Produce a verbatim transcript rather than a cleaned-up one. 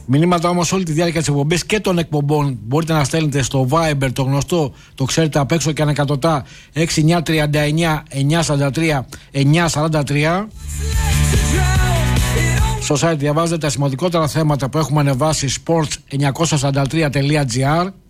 Μηνύματα όμως όλη τη διάρκεια της εκπομπής και των εκπομπών μπορείτε να στέλνετε στο Viber, το γνωστό, το ξέρετε απ' έξω και ανεκατοτά, έξι εννιά τριάντα εννιά εννιά σαράντα τρία εννιά σαράντα τρία. Στο site διαβάζετε τα σημαντικότερα θέματα που έχουμε ανεβάσει sports εννιακόσια σαράντα τρία τελεία τζι άρ.